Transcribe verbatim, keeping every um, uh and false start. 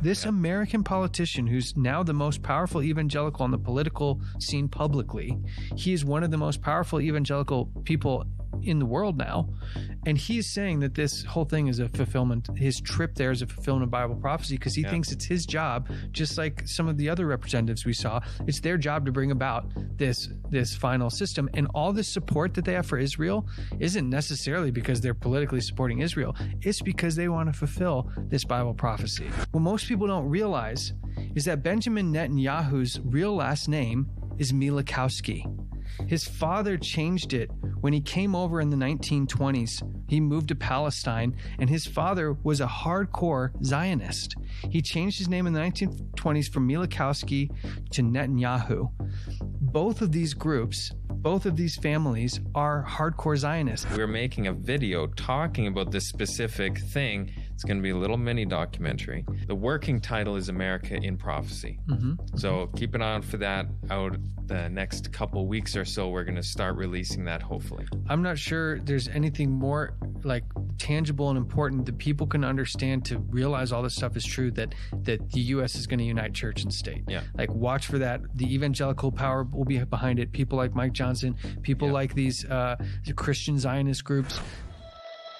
This yeah. American politician, who's now the most powerful evangelical on the political scene publicly, he is one of the most powerful evangelical people in the world now, and he's saying that this whole thing is a fulfillment, his trip there is a fulfillment of Bible prophecy, because he yeah. thinks it's his job, just like some of the other representatives we saw. It's their job to bring about this this final system, and all this support that they have for Israel isn't necessarily because they're politically supporting Israel. It's because they want to fulfill this Bible prophecy. What most people don't realize is that Benjamin Netanyahu's real last name is Milikowski. His father changed it when he came over in the nineteen twenties. He moved to Palestine, and his father was a hardcore Zionist. He changed his name in the nineteen twenties from Milikowski to Netanyahu. Both of these groups, both of these families are hardcore Zionists. We're making a video talking about this specific thing. It's going to be a little mini documentary. The working title is America in Prophecy. Mm-hmm. So keep an eye out for that. Out the next couple weeks or so, we're going to start releasing that, hopefully. I'm not sure there's anything more like tangible and important that people can understand to realize all this stuff is true, that that the U S is going to unite church and state. Yeah. Like, watch for that. The evangelical power will be behind it. People like Mike Johnson, people yeah. like these uh, Christian Zionist groups,